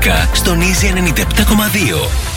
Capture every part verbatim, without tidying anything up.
Στον Easy ενενήντα επτά κόμμα δύο.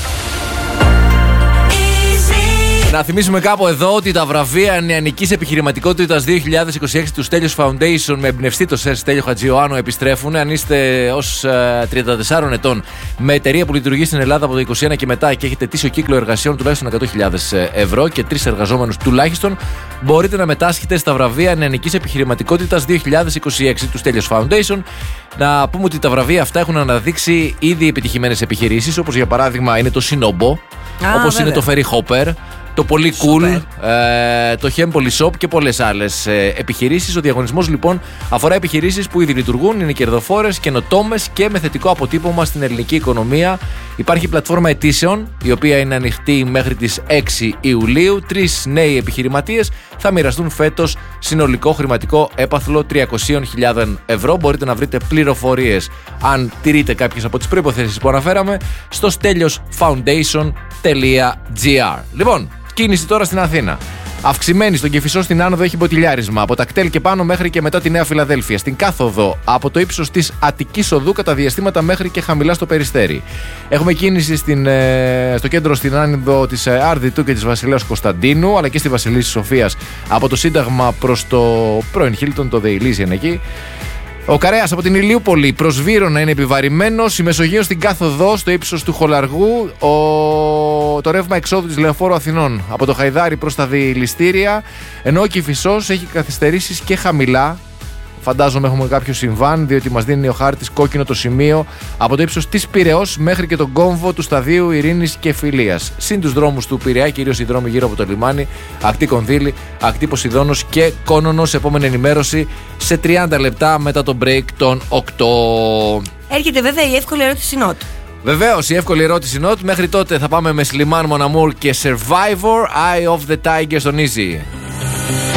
Να θυμίσουμε κάπου εδώ ότι τα βραβεία νεανικής επιχειρηματικότητας δύο χιλιάδες είκοσι έξι του Στέλιος Foundation με εμπνευστή το Σερ Στέλιο Χατζιωάννου επιστρέφουν. Αν είστε ως uh, τριάντα τεσσάρων ετών με εταιρεία που λειτουργεί στην Ελλάδα από το είκοσι ένα και μετά και έχετε ετήσιο κύκλο εργασιών τουλάχιστον εκατό χιλιάδες ευρώ και τρεις εργαζόμενους τουλάχιστον, μπορείτε να μετάσχετε στα βραβεία νεανικής επιχειρηματικότητας δύο χιλιάδες είκοσι έξι του Στέλιος Foundation. Να πούμε ότι τα βραβεία αυτά έχουν αναδείξει ήδη επιτυχημένες επιχειρήσεις, όπως για παράδειγμα είναι το Sinobo, όπως είναι το Ferry Hopper, το πολύ cool, ε, το Hempoli Shop και πολλές άλλες ε, επιχειρήσεις. Ο διαγωνισμός λοιπόν αφορά επιχειρήσεις που ήδη λειτουργούν, είναι κερδοφόρες, καινοτόμες και με θετικό αποτύπωμα στην ελληνική οικονομία. Υπάρχει πλατφόρμα αιτήσεων, η οποία είναι ανοιχτή μέχρι τις έξι Ιουλίου. Τρεις νέοι επιχειρηματίες θα μοιραστούν φέτος συνολικό χρηματικό έπαθλο τριακόσιες χιλιάδες ευρώ. Μπορείτε να βρείτε πληροφορίες, αν τηρείτε κάποιες από τις προϋποθέσεις που αναφέραμε, στο στέλιος φάουντέισον τελεία τζι άρ. Λοιπόν, κίνηση τώρα στην Αθήνα. Αυξημένη στον Κηφισό στην άνοδο έχει μποτιλιάρισμα. Από τα κτέλ και πάνω μέχρι και μετά τη Νέα Φιλαδέλφια. Στην κάθοδο από το ύψος της Αττικής Οδού κατά διαστήματα μέχρι και χαμηλά στο Περιστέρι. Έχουμε κίνηση στην, ε, στο κέντρο στην άνοδο της ε, Άρδιτου και της Βασιλέως Κωνσταντίνου, αλλά και στη Βασιλίσσης Σοφίας από το Σύνταγμα προς το πρώην Χίλτον, το Δεϊλίζιαν εκεί. Ο Καρέας από την Ηλιούπολη προς Βύρωνα είναι επιβαρημένος. Η Μεσογείος στην κάθοδο στο ύψος του Χολαργού. Ο... Το ρεύμα εξόδου της Λεωφόρου Αθηνών από το Χαϊδάρι προς τα Διηλιστήρια. Ενώ ο Κηφισός έχει καθυστερήσεις και χαμηλά. Φαντάζομαι έχουμε κάποιο συμβάν, διότι μας δίνει ο χάρτης κόκκινο το σημείο από το ύψος της Πειραιώς μέχρι και τον κόμβο του σταδίου Ειρήνης και Φιλίας. Συν τους δρόμους του Πειραιά, κυρίως οι δρόμοι γύρω από το λιμάνι, ακτή Κονδύλη, ακτή Ποσειδώνος και Κόνονος. Επόμενη ενημέρωση σε τριάντα λεπτά μετά το break των οκτώ. Έρχεται βέβαια η εύκολη ερώτηση Νότ. Βεβαίως, η εύκολη ερώτηση Νότ. Μέχρι τότε θα πάμε με Slimane Mon Amour και Survivor, Eye of the Tiger στον Easy.